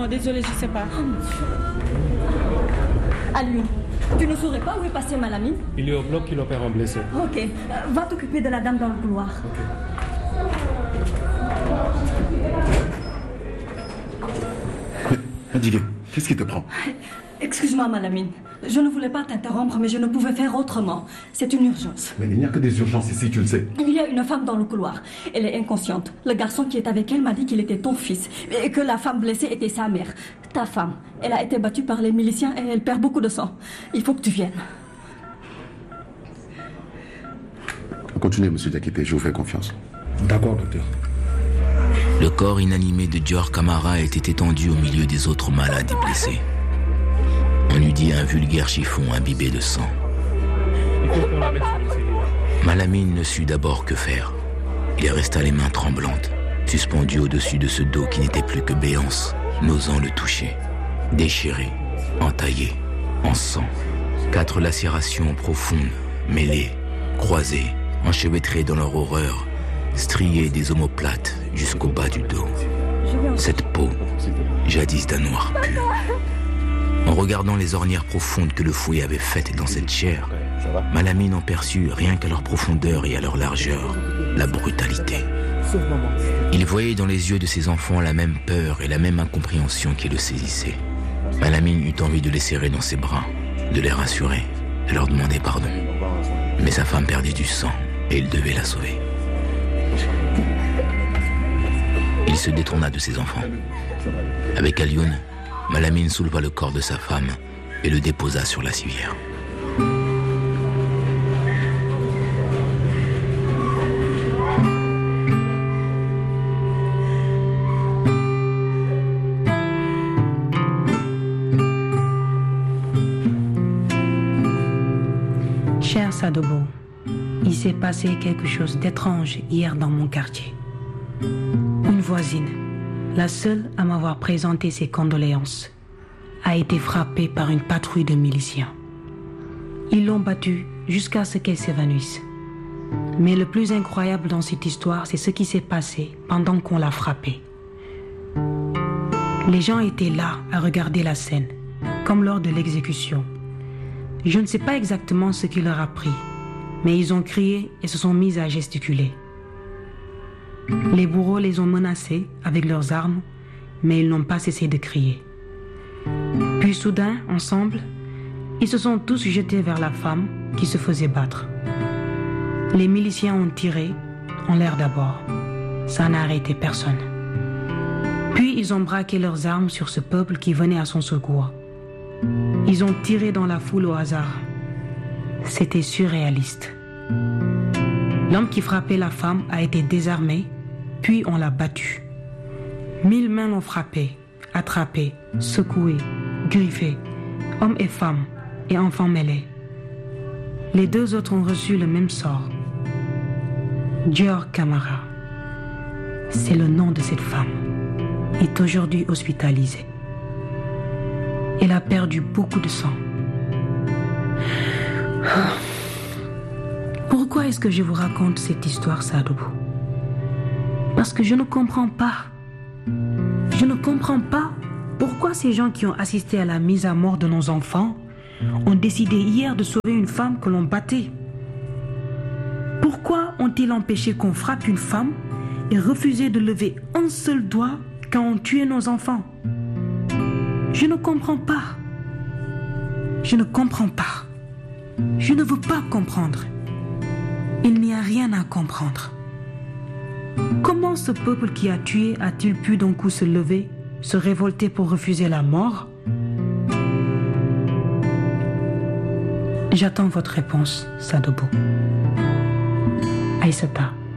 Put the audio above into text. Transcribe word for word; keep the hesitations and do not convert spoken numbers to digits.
Non, désolé, je sais pas. Alioune, tu ne saurais pas où est passé Malamine? Il est au bloc qui l'opère en blessé. Ok, euh, va t'occuper de la dame dans le couloir. Ok. Dis-le, qu'est-ce qui te prend? Excuse-moi, Malamine. Je ne voulais pas t'interrompre, mais je ne pouvais faire autrement. C'est une urgence. Mais il n'y a que des urgences ici, tu le sais. Il y a une femme dans le couloir. Elle est inconsciente. Le garçon qui est avec elle m'a dit qu'il était ton fils et que la femme blessée était sa mère. Ta femme. Elle a été battue par les miliciens et elle perd beaucoup de sang. Il faut que tu viennes. Continuez, monsieur Diakité, je vous fais confiance. D'accord, docteur. Le corps inanimé de Dior Camara était étendu au milieu des autres malades et blessés. On eût dit un vulgaire chiffon imbibé de sang. Il faut qu'on la mette sur le cellulaire. Malamine ne sut d'abord que faire. Il resta les mains tremblantes, suspendu au-dessus de ce dos qui n'était plus que béance, n'osant le toucher. Déchiré, entaillé, en sang. Quatre lacérations profondes, mêlées, croisées, enchevêtrées dans leur horreur, striées des omoplates jusqu'au bas du dos. Cette peau, jadis d'un noir pur. En regardant les ornières profondes que le fouet avait faites dans cette chair, Malamine en perçut, rien qu'à leur profondeur et à leur largeur, la brutalité. Il voyait dans les yeux de ses enfants la même peur et la même incompréhension qui le saisissait. Malamine eut envie de les serrer dans ses bras, de les rassurer, de leur demander pardon. Mais sa femme perdait du sang et il devait la sauver. Il se détourna de ses enfants. Avec Alioune, Malamine souleva le corps de sa femme et le déposa sur la civière. Cher Sadobo, il s'est passé quelque chose d'étrange hier dans mon quartier. Une voisine, la seule à m'avoir présenté ses condoléances, a été frappée par une patrouille de miliciens. Ils l'ont battue jusqu'à ce qu'elle s'évanouisse. Mais le plus incroyable dans cette histoire, c'est ce qui s'est passé pendant qu'on l'a frappée. Les gens étaient là à regarder la scène, comme lors de l'exécution. Je ne sais pas exactement ce qui leur a pris, mais ils ont crié et se sont mis à gesticuler. Les bourreaux les ont menacés avec leurs armes, mais ils n'ont pas cessé de crier. Puis soudain, ensemble, ils se sont tous jetés vers la femme qui se faisait battre. Les miliciens ont tiré, en l'air d'abord. Ça n'a arrêté personne. Puis ils ont braqué leurs armes sur ce peuple qui venait à son secours. Ils ont tiré dans la foule au hasard. C'était surréaliste. L'homme qui frappait la femme a été désarmé, puis on l'a battu. Mille mains l'ont frappé, attrapé, secoué, griffé, hommes et femmes et enfants mêlés. Les deux autres ont reçu le même sort. Dior Camara, c'est le nom de cette femme, est aujourd'hui hospitalisée. Elle a perdu beaucoup de sang. Pourquoi est-ce que je vous raconte cette histoire, Sadobo? Parce que je ne comprends pas. Je ne comprends pas pourquoi ces gens qui ont assisté à la mise à mort de nos enfants ont décidé hier de sauver une femme que l'on battait. Pourquoi ont-ils empêché qu'on frappe une femme et refusé de lever un seul doigt quand on tuait nos enfants? Je ne comprends pas. Je ne comprends pas. Je ne veux pas comprendre. Il n'y a rien à comprendre. Comment ce peuple qui a tué a-t-il pu d'un coup se lever, se révolter pour refuser la mort? J'attends votre réponse, Sadobo. Aïssata.